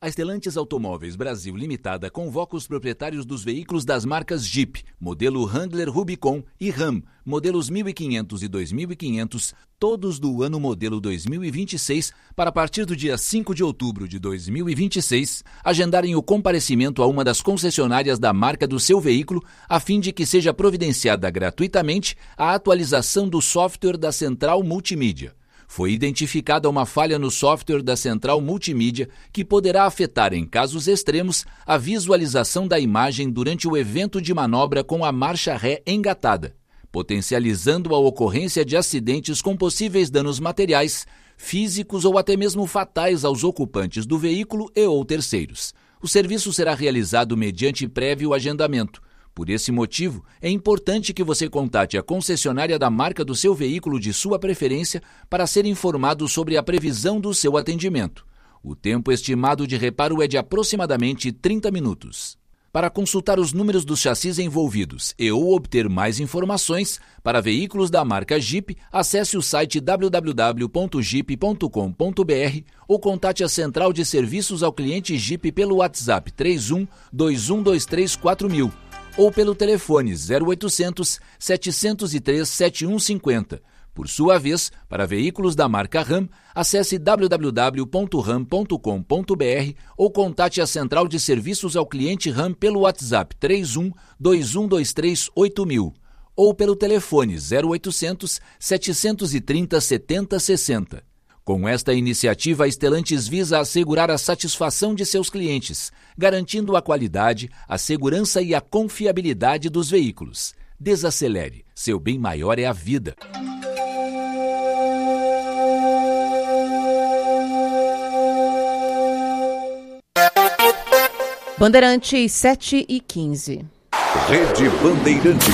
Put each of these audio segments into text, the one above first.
A Stellantis Automóveis Brasil Limitada convoca os proprietários dos veículos das marcas Jeep, modelo Wrangler Rubicon e Ram, modelos 1500 e 2500, todos do ano modelo 2026, para a partir do dia 5 de outubro de 2026, agendarem o comparecimento a uma das concessionárias da marca do seu veículo, a fim de que seja providenciada gratuitamente a atualização do software da Central Multimídia. Foi identificada uma falha no software da Central Multimídia que poderá afetar, em casos extremos, a visualização da imagem durante o evento de manobra com a marcha ré engatada, potencializando a ocorrência de acidentes com possíveis danos materiais, físicos ou até mesmo fatais aos ocupantes do veículo e ou terceiros. O serviço será realizado mediante prévio agendamento. Por esse motivo, é importante que você contate a concessionária da marca do seu veículo de sua preferência para ser informado sobre a previsão do seu atendimento. O tempo estimado de reparo é de aproximadamente 30 minutos. Para consultar os números dos chassis envolvidos e ou obter mais informações, para veículos da marca Jeep, acesse o site www.jeep.com.br ou contate a Central de Serviços ao Cliente Jeep pelo WhatsApp 31 2123 4000. Ou pelo telefone 0800 703 7150. Por sua vez, para veículos da marca Ram, acesse www.ram.com.br ou contate a Central de Serviços ao Cliente Ram pelo WhatsApp 31 2123 8000. Ou pelo telefone 0800 730 7060. Com esta iniciativa, a Stellantis visa assegurar a satisfação de seus clientes, garantindo a qualidade, a segurança e a confiabilidade dos veículos. Desacelere, seu bem maior é a vida. Bandeirantes 7h15. Rede Bandeirantes.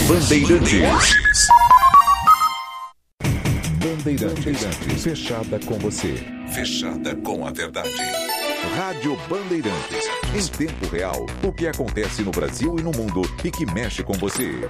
Bandeirantes. Fechada com você. Fechada com a verdade. Rádio Bandeirantes. Em tempo real, o que acontece no Brasil e no mundo e que mexe com você.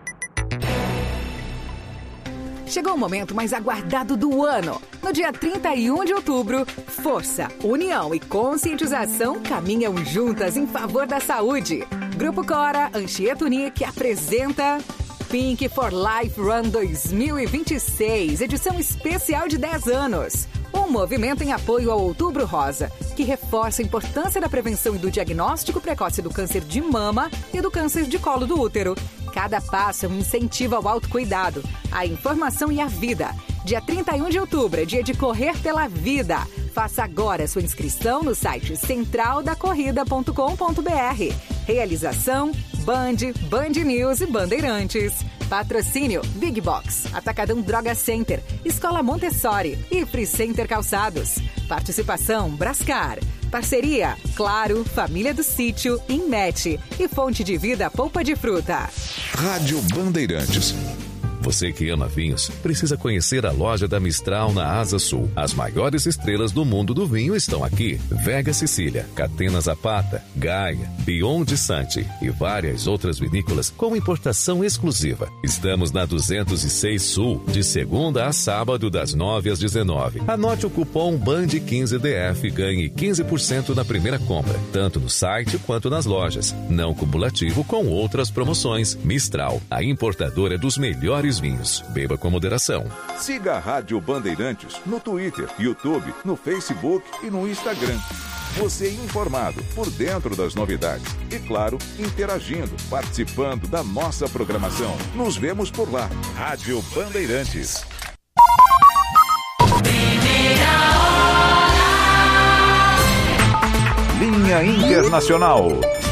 Chegou o momento mais aguardado do ano. No dia 31 de outubro, força, união e conscientização caminham juntas em favor da saúde. Grupo Cora Anchieta Unique apresenta Pink for Life Run 2026, edição especial de 10 anos. Um movimento em apoio ao Outubro Rosa, que reforça a importância da prevenção e do diagnóstico precoce do câncer de mama e do câncer de colo do útero. Cada passo é um incentivo ao autocuidado, à informação e à vida. Dia 31 de outubro é dia de correr pela vida. Faça agora sua inscrição no site centraldacorrida.com.br. Realização Band News e Bandeirantes. Patrocínio Big Box, Atacadão Droga Center, Escola Montessori e Free Center Calçados. Participação Brascar. Parceria Claro, Família do Sítio, Inmet e Fonte de Vida Polpa de Fruta. Rádio Bandeirantes. Você que ama vinhos, precisa conhecer a loja da Mistral na Asa Sul. As maiores estrelas do mundo do vinho estão aqui. Vega Sicília, Catena Zapata, Gaia, Beyond Santi e várias outras vinícolas com importação exclusiva. Estamos na 206 Sul, de segunda a sábado, das 9 às 19. Anote o cupom BAND15DF e ganhe 15% na primeira compra, tanto no site quanto nas lojas. Não cumulativo com outras promoções. Mistral, a importadora dos melhores vinhos. Beba com moderação. Siga a Rádio Bandeirantes no Twitter, YouTube, no Facebook e no Instagram. Você informado, por dentro das novidades e, claro, interagindo, participando da nossa programação. Nos vemos por lá. Rádio Bandeirantes. Linha Internacional.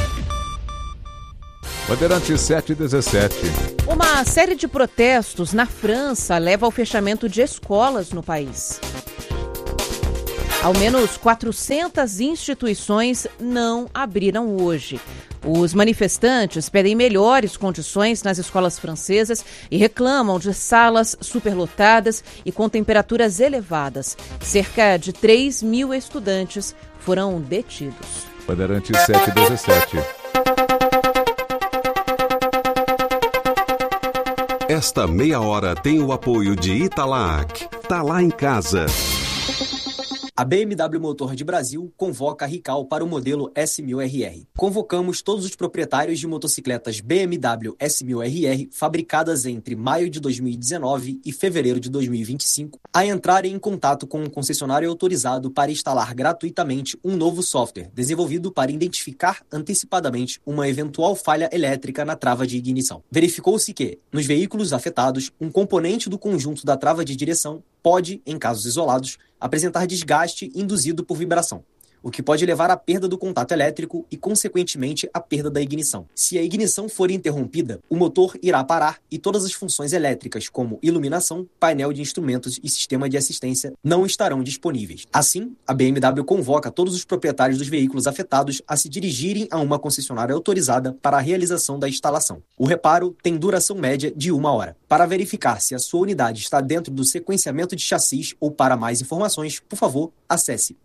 Bandeirantes 717. Uma série de protestos na França leva ao fechamento de escolas no país. Ao menos 400 instituições não abriram hoje. Os manifestantes pedem melhores condições nas escolas francesas e reclamam de salas superlotadas e com temperaturas elevadas. Cerca de 3 mil estudantes foram detidos. Bandeirantes 717. Esta meia hora tem o apoio de Italac. Tá lá em casa. A BMW Motorrad Brasil convoca a Rical para o modelo S1000RR. Convocamos todos os proprietários de motocicletas BMW S1000RR fabricadas entre maio de 2019 e fevereiro de 2025 a entrarem em contato com um concessionário autorizado para instalar gratuitamente um novo software desenvolvido para identificar antecipadamente uma eventual falha elétrica na trava de ignição. Verificou-se que, nos veículos afetados, um componente do conjunto da trava de direção pode, em casos isolados, apresentar desgaste induzido por vibração, o que pode levar à perda do contato elétrico e, consequentemente, à perda da ignição. Se a ignição for interrompida, o motor irá parar e todas as funções elétricas, como iluminação, painel de instrumentos e sistema de assistência, não estarão disponíveis. Assim, a BMW convoca todos os proprietários dos veículos afetados a se dirigirem a uma concessionária autorizada para a realização da instalação. O reparo tem duração média de 1 hora. Para verificar se a sua unidade está dentro do sequenciamento de chassis ou para mais informações, por favor, acesse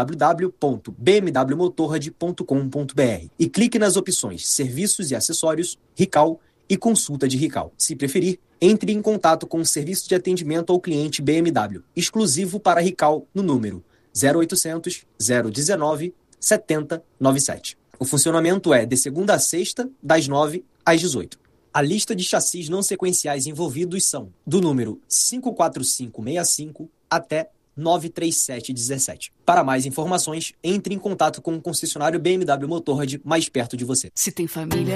www.bmwmotorrad.com.br e clique nas opções Serviços e Acessórios, Rical e Consulta de Rical. Se preferir, entre em contato com o serviço de atendimento ao cliente BMW, exclusivo para Rical, no número 0800 019 7097. O funcionamento é de segunda a sexta, das 9 às 18. A lista de chassis não sequenciais envolvidos são do número 54565 até 93717. Para mais informações, entre em contato com o concessionário BMW Motorrad mais perto de você. Se tem família...